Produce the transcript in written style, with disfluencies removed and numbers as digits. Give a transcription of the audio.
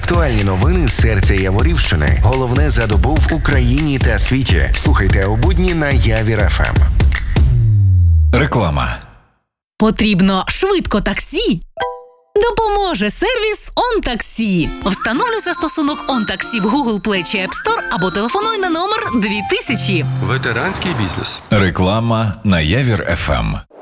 Актуальні новини з серця Яворівщини. Головне за добу в Україні та світі. Слухайте у будні на Явір ФМ. Реклама. Потрібно швидко таксі? Допоможе сервіс OnTaxi. Встановлюй застосунок OnTaxi в Google Play чи App Store або телефонуй на номер 2000. Ветеранський бізнес. Реклама на Явір ФМ.